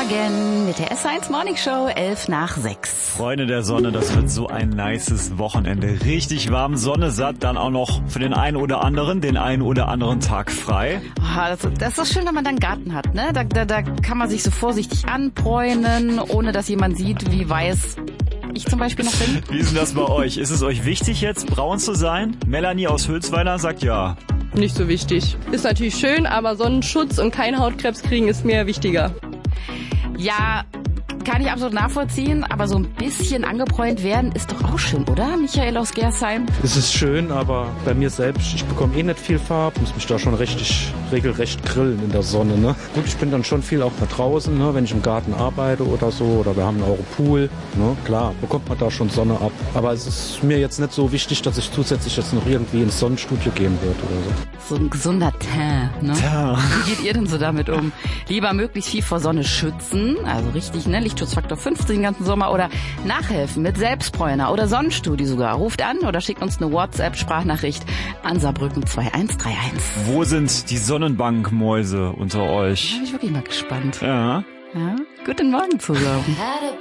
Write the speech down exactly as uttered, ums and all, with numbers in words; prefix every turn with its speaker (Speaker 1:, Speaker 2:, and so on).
Speaker 1: Morgen mit der S eins Morning Show, elf nach sechs.
Speaker 2: Freunde der Sonne, das wird so ein nices Wochenende. Richtig warm, Sonne satt, dann auch noch für den einen oder anderen, den einen oder anderen Tag frei.
Speaker 1: Oh, das, das ist so schön, wenn man dann einen Garten hat, ne? Da, da, da kann man sich so vorsichtig anbräunen, ohne dass jemand sieht, wie weiß ich zum Beispiel noch bin.
Speaker 2: Wie ist denn das bei euch? Ist es euch wichtig jetzt, braun zu sein? Melanie aus Hülsweiler sagt ja.
Speaker 3: Nicht so wichtig. Ist natürlich schön, aber Sonnenschutz und kein Hautkrebs kriegen ist mir wichtiger.
Speaker 1: Ja, kann ich absolut nachvollziehen, aber so ein bisschen angebräunt werden ist doch auch schön, oder, Michael aus Gersheim?
Speaker 4: Es ist schön, aber bei mir selbst, ich bekomme eh nicht viel Farbe, muss mich da schon richtig regelrecht grillen in der Sonne. Ne? Gut, ich bin dann schon viel auch da draußen, ne? Wenn ich im Garten arbeite oder so, oder wir haben auch einen Pool. Ne? Klar, bekommt man da schon Sonne ab. Aber es ist mir jetzt nicht so wichtig, dass ich zusätzlich jetzt noch irgendwie ins Sonnenstudio gehen würde oder so.
Speaker 1: So ein gesunder Teint, ne?
Speaker 2: Ja.
Speaker 1: Wie geht ihr denn so damit um? Lieber möglichst viel vor Sonne schützen, also richtig, ne? Lichtschutzfaktor fünfzehn den ganzen Sommer, oder nachhelfen mit Selbstbräuner oder Sonnenstudio sogar. Ruft an oder schickt uns eine WhatsApp-Sprachnachricht an Saarbrücken zwei eins drei eins.
Speaker 2: Wo sind die Sonnenbankmäuse unter euch?
Speaker 1: Da bin ich wirklich mal gespannt.
Speaker 2: Ja.
Speaker 1: Ja? Guten Morgen zusammen.